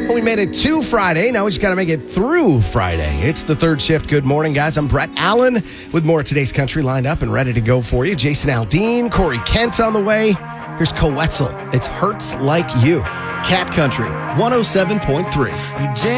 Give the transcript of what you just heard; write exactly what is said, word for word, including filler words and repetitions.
We made it to Friday. Now we just got to make it through Friday. It's the third shift. Good morning, guys. I'm Brett Allen with more of today's country lined up and ready to go for you. Jason Aldean, Corey Kent on the way. Here's Coetzel. It's Hurts Like You. Cat Country, one oh seven point three.